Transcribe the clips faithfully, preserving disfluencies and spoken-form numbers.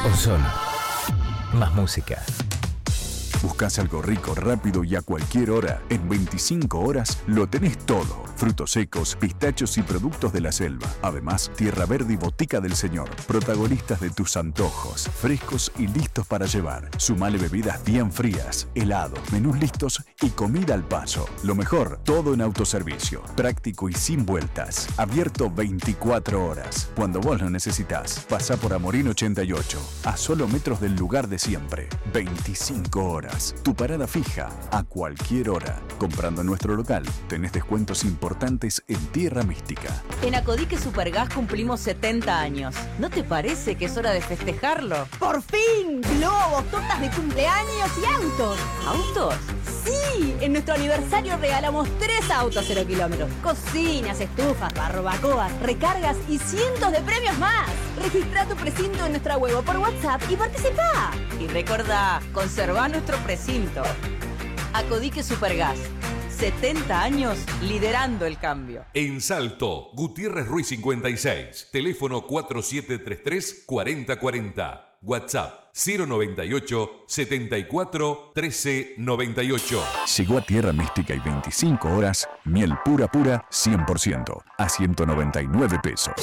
Ozono. Más música. ¿Buscas algo rico, rápido y a cualquier hora? En veinticinco horas lo tenés todo. Frutos secos, pistachos y productos de la selva. Además, Tierra Verde y Botica del Señor. Protagonistas de tus antojos. Frescos y listos para llevar. Sumale bebidas bien frías, helados, menús listos y comida al paso. Lo mejor, todo en autoservicio. Práctico y sin vueltas. Abierto veinticuatro horas. Cuando vos lo necesitas, pasá por Amorín ochenta y ocho. A solo metros del lugar de siempre. veinticinco horas. Tu parada fija, a cualquier hora. Comprando en nuestro local, tenés descuentos importantes en Tierra Mística. En Acodique Supergas cumplimos setenta años. ¿No te parece que es hora de festejarlo? ¡Por fin! Globos, tortas de cumpleaños y autos. ¿Autos? ¡Sí! En nuestro aniversario regalamos tres autos cero kilómetros. Cocinas, estufas, barbacoas, recargas y cientos de premios más. Registra tu precinto en nuestra web o por WhatsApp y participa. Y recordá, conservá nuestro precinto. Acodique Supergas. setenta años liderando el cambio. En Salto, Gutiérrez Ruiz cincuenta y seis. Teléfono cuatro siete tres tres, cuatro cero cuatro cero. WhatsApp cero noventa y ocho, setenta y cuatro, trece noventa y ocho. Llegó a Tierra Mística y veinticinco horas, miel pura pura, cien por ciento, a ciento noventa y nueve pesos.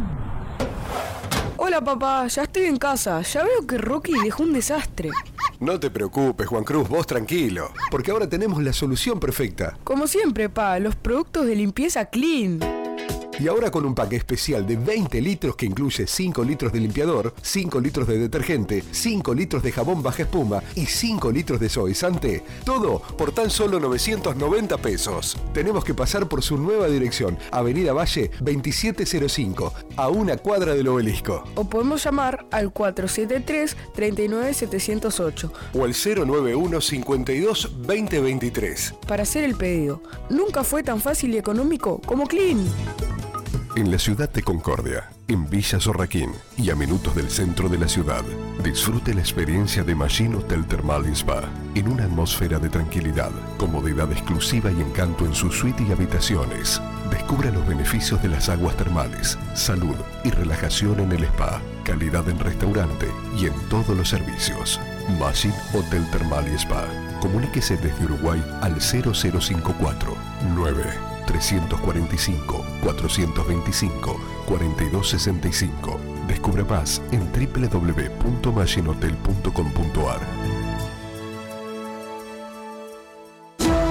Hola papá, ya estoy en casa. Ya veo que Rocky dejó un desastre. No te preocupes, Juan Cruz, vos tranquilo, porque ahora tenemos la solución perfecta. Como siempre, pa, los productos de limpieza Clean. Y ahora con un pack especial de veinte litros que incluye cinco litros de limpiador, cinco litros de detergente, cinco litros de jabón baja espuma y cinco litros de suavizante. Todo por tan solo novecientos noventa pesos. Tenemos que pasar por su nueva dirección, Avenida Valle veintisiete cero cinco, a una cuadra del Obelisco. O podemos llamar al cuatro siete tres, tres nueve siete cero ocho. O al cero nueve uno, cincuenta y dos, veinte veintitrés. Para hacer el pedido. Nunca fue tan fácil y económico como Clean. En la ciudad de Concordia, en Villa Zorraquín y a minutos del centro de la ciudad, disfrute la experiencia de Machine Hotel Termal y Spa en una atmósfera de tranquilidad, comodidad exclusiva y encanto en su suite y habitaciones. Descubra los beneficios de las aguas termales, salud y relajación en el spa, calidad en restaurante y en todos los servicios. Machine Hotel Termal y Spa. Comuníquese desde Uruguay al cero cero cinco cuatro nueve tres cuatro cinco, cuatro dos cinco, cuatro dos seis cinco. Descubra más en doble u doble u doble u punto machine hotel punto com punto a r.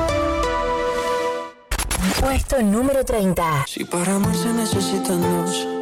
Puesto número treinta. Si para amar se necesitan dos,